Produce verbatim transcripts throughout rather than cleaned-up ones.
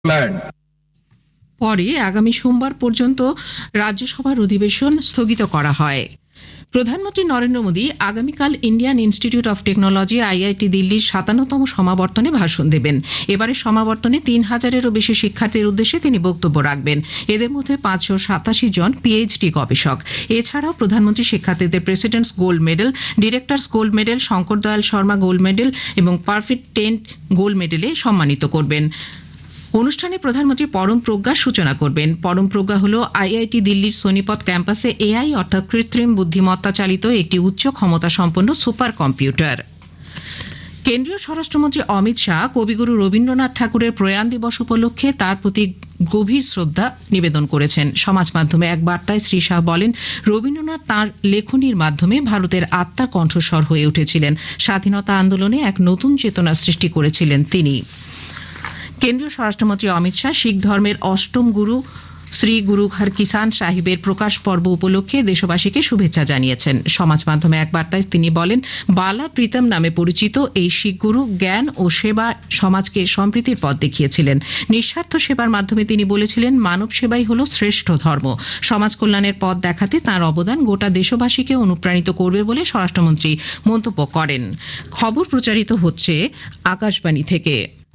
land. পরে আগামী সোমবার পর্যন্ত রাজ্যসভার অধিবেশন স্থগিত করা হয়। প্রধানমন্ত্রী নরেন্দ্র মোদী আগামীকাল Indian institute of technology IIT দিল্লির সাতান্নতম সমাবর্তনে ভাষণ দেবেন। এবারের সমাবর্তনে তিন হাজারেরও বেশি শিক্ষার্থীর উদ্দেশ্যে তিনি বক্তব্য রাখবেন। এদের মধ্যে পাঁচশো সাতাশি জন পিএইচডি গবেষক। এছাড়াও প্রধানমন্ত্রী শিক্ষার্থীদের presidents gold medal, directors gold medal, Shankar Dayal Sharma gold medal এবং পারফেক্ট টেন গোল্ড মেডেলে সম্মানিত করবেন। অনুষ্ঠানে প্রধানমন্ত্রী পরম প্রজ্ঞার সূচনা করবেন। পরম প্রজ্ঞা হল আইআইটি দিল্লির সোনিপত ক্যাম্পাসে এআই অর্থাৎ কৃত্রিম বুদ্ধিমত্তা চালিত একটি উচ্চ ক্ষমতা সম্পন্ন সুপার কম্পিউটার। কেন্দ্রীয় স্বরাষ্ট্রমন্ত্রী অমিত শাহ কবিগুরু রবীন্দ্রনাথ ঠাকুরের প্রয়াণ দিবস উপলক্ষে তার প্রতি গভীর শ্রদ্ধা নিবেদন করেছেন। সমাজ মাধ্যমে এক বার্তায় শ্রী শাহ বলেন, রবীন্দ্রনাথ তাঁর লেখনীর মাধ্যমে ভারতের আত্মার কণ্ঠস্বর হয়ে উঠেছিলেন। স্বাধীনতা আন্দোলনে এক নতুন চেতনা সৃষ্টি করেছিলেন তিনি। কেন্দ্রীয় স্বরাষ্ট্রমন্ত্রী অমিত শাহ শিখ ধর্মের অষ্টম গুরু শ্রী গুরু হরকিষান সাহিবের প্রকাশ পর্ব উপলক্ষে দেশবাসীকে শুভেচ্ছা জানিয়েছেন। সমাজ মাধ্যমে এক বার্তায় তিনি বলেন, বালা প্রীতম নামে পরিচিত এই শিখ গুরু জ্ঞান ও সেবা সমাজকে সম্প্রীতির পথ দেখিয়েছিলেন। নিঃস্বার্থ সেবার মাধ্যমে তিনি বলেছিলেন, মানব সেবাই হল শ্রেষ্ঠ ধর্ম। সমাজ কল্যাণের পথ দেখাতে তাঁর অবদান গোটা দেশবাসীকে অনুপ্রাণিত করবে বলে স্বরাষ্ট্রমন্ত্রী মন্তব্য করেন। খবর প্রচারিত হচ্ছে আকাশবাণী থেকে।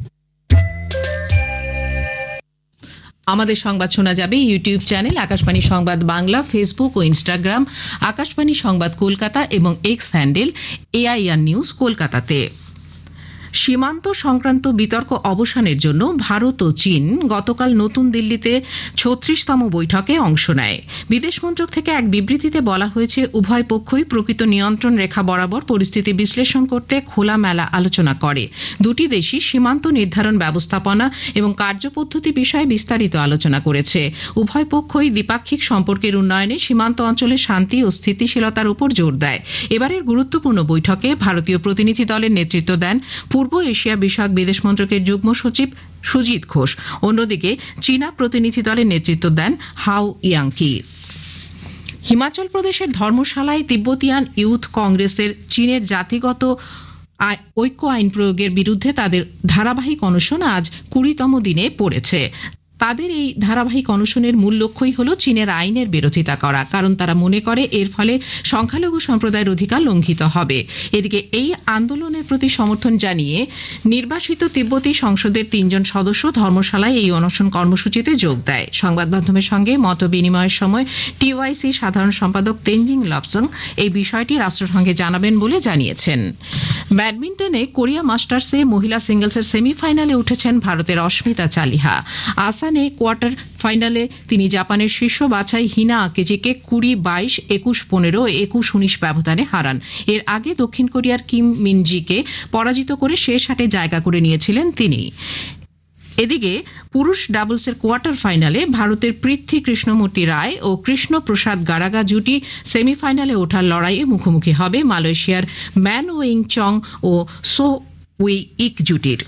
আমাদের সংবাদ শোনা যাবে ইউটিউব চ্যানেল আকাশবাণী সংবাদ বাংলা, ফেসবুক ও ইনস্টাগ্রাম আকাশবাণী সংবাদ কলকাতা এবং এক্স হ্যান্ডেল এআইআর নিউজ কলকাতাতে। সীমান্ত সংক্রান্ত বিতর্ক অবসানের জন্য ভারত ও চীন গতকাল নতুন দিল্লিতে ছত্রিশতম বৈঠকে অংশ নেয়। বিদেশ মন্ত্রক থেকে এক বিবৃতিতে বলা হয়েছে, উভয় পক্ষই প্রকৃত নিয়ন্ত্রণ রেখা বরাবর পরিস্থিতি বিশ্লেষণ করতে খোলামেলা আলোচনা করে। দুটি দেশই সীমান্ত নির্ধারণ ব্যবস্থাপনা এবং কার্যপদ্ধতি বিষয়ে বিস্তারিত আলোচনা করেছে। উভয় পক্ষই দ্বিপাক্ষিক সম্পর্কের উন্নয়নে সীমান্ত অঞ্চলে শান্তি ও স্থিতিশীলতার উপর জোর দেয়। এবারের গুরুত্বপূর্ণ বৈঠকে ভারতীয় প্রতিনিধি দলের নেতৃত্ব দেন পূর্ব এশিয়া বিষয়ক বিদেশ মন্ত্রকের যুগ্ম সচিব সুজিত ঘোষ। অন্যদিকে চীনা প্রতিনিধি দলের নেতৃত্ব দেন হাও ইয়াংকি। হিমাচল প্রদেশের ধর্মশালায় তিব্বতিয়ান ইউথ কংগ্রেসের চীনের জাতিগত ঐক্য আইন প্রয়োগের বিরুদ্ধে তাদের ধারাবাহিক অনশন আজ কুড়িতম দিনে পড়েছে। তাদের এই ধারাবাহিক অনশনের মূল লক্ষ্যই হল চীনের আইনের বিরোধিতা করা, কারণ তারা মনে করে এর ফলে সংখ্যালঘু সম্প্রদায়ের অধিকার লঙ্ঘিত হবে। এদিকে এই আন্দোলনের প্রতি সমর্থন জানিয়ে নির্বাসিত তিব্বতী সংসদের তিনজন সদস্য ধর্মশালায় এই অনশন কর্মসূচিতে যোগ দেয়। সংবাদ মাধ্যমের সঙ্গে মত বিনিময়ের সময় টিওয়াইসি সাধারণ সম্পাদক তেনজিং লবসং এই বিষয়টি রাষ্ট্রসংঘে জানাবেন বলে জানিয়েছেন। ব্যাডমিন্টনে কোরিয়া মাস্টার্সে মহিলা সিঙ্গলসের সেমিফাইনালে উঠেছেন ভারতের অস্মিতা চালিহা। কোয়ার্টার ফাইনালে তিনি জাপানের শীর্ষ বাছাই হিনা আকেজিকে কুড়ি বাইশ, একুশ পনেরো, একুশ উনিশ ব্যবধানে হারান। এর আগে দক্ষিণ কোরিয়ার কিম মিনজিকে পরাজিত করে শেষ আটে জায়গা করে নিয়েছিলেন তিনি। এদিকে পুরুষ ডাবলসের কোয়ার্টার ফাইনালে ভারতের পৃথ্বী কৃষ্ণমূর্তি রায় ও কৃষ্ণ প্রসাদ গারাগা জুটি সেমিফাইনালে ওঠার লড়াইয়ে মুখোমুখি হবে মালয়েশিয়ার ম্যান ওয়িং চং ও সো উই ইক জুটির।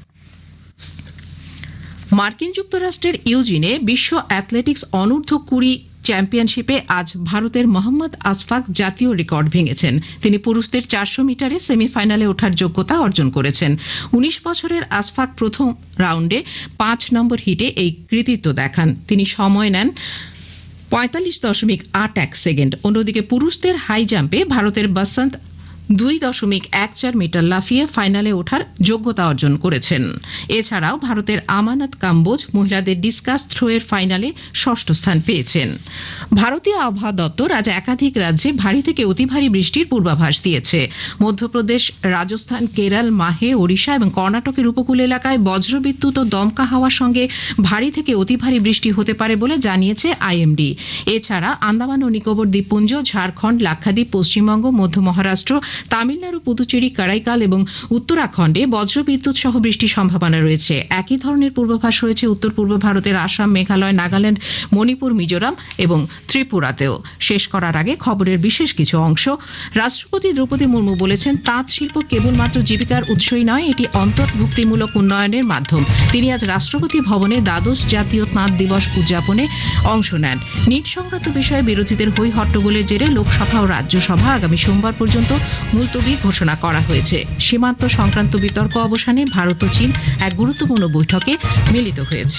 মার্কিন যুক্তরাষ্ট্রের ইউজিনে বিশ্ব অ্যাথলেটিক্স অনূর্ধ্ব কুড়ি চ্যাম্পিয়নশিপে আজ ভারতের মোহাম্মদ আশফাক জাতীয় রেকর্ড ভেঙেছেন। তিনি পুরুষদের চারশো মিটারে সেমিফাইনালে ওঠার যোগ্যতা অর্জন করেছেন। উনিশ বছরের আশফাক প্রথম রাউন্ডে পাঁচ নম্বর হিটে এই কৃতিত্ব দেখান। তিনি সময় নেন পঁয়তাল্লিশ দশমিক আট এক সেকেন্ড। অন্যদিকে পুরুষদের হাই জাম্পে ভারতের বসন্ত দুই দশমিক এক চার মিটার লাফিয়ে ফাইনালে ওঠার যোগ্যতা অর্জন করেছেন। এছাড়াও ভারতের আমানত কাম্বোজ মহিলাদের ডিসকাস থ্রোয়ের ফাইনালে ষষ্ঠ স্থান পেয়েছেন। ভারতীয় আবহাওয়া দপ্তর আজ একাধিক রাজ্যে ভারী থেকে অতি ভারী বৃষ্টির পূর্বাভাস দিয়েছে। মধ্যপ্রদেশ, রাজস্থান, কেরল, মাহে, ওড়িশা এবং কর্ণাটকের উপকূল এলাকায় বজ্রবিদ্যুৎ ও দমকা হাওয়ার সঙ্গে ভারী থেকে অতি ভারী বৃষ্টি হতে পারে বলে জানিয়েছে আইএমডি। এছাড়া আন্দামান ও নিকোবর দ্বীপপুঞ্জ, ঝাড়খণ্ড, লাক্ষাদ্বীপ, পশ্চিমবঙ্গ, মধ্য মহারাষ্ট্র, তামিলনাড়ু, পুদুচেরি, কারাইকাল এবং উত্তরাখণ্ডে বজ্রবিদ্যুৎ সহ বৃষ্টির সম্ভাবনা রয়েছে। একই ধরনের পূর্বাভাস রয়েছে উত্তর পূর্ব ভারতের আসাম, মেঘালয়, নাগাল্যান্ড, মণিপুর, মিজোরাম এবং ত্রিপুরাতেও। শেষ করার আগে খবরের বিশেষ কিছু অংশ। রাষ্ট্রপতি দ্রৌপদী মুর্মু বলেছেন, তাঁত শিল্প কেবলমাত্র জীবিকার উৎসই নয়, এটি অন্তর্ভুক্তিমূলক উন্নয়নের মাধ্যম। তিনি আজ রাষ্ট্রপতি ভবনে দ্বাদশ জাতীয় তাঁত দিবস উদযাপনে অংশ নেন। নিট সংক্রান্ত বিষয়ে বিরোধীদের হৈ হট্টগোলের জেরে লোকসভা ও রাজ্যসভা আগামী সোমবার পর্যন্ত মুলতবি ঘোষণা করা হয়েছে। সীমান্ত সংক্রান্ত বিতর্ক অবসানে ভারত ও চীন এক গুরুত্বপূর্ণ বৈঠকে মিলিত হয়েছে।